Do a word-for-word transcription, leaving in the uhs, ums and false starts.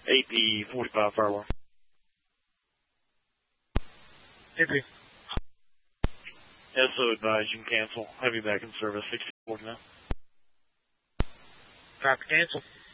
A P forty-five firewall. A P. S O advised you can cancel. Have you back in service. sixteen forty-nine. Copy, cancel.